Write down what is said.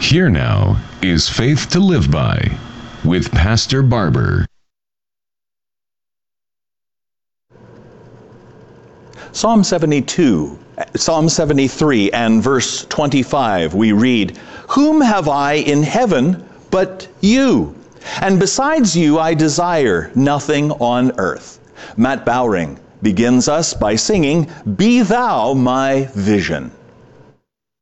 Here now is Faith to Live By with Pastor Barber. Psalm 73 and verse 25, we read, "Whom have I in heaven but you? And besides you I desire nothing on earth." Matt Bowring begins us by singing, "Be Thou My Vision."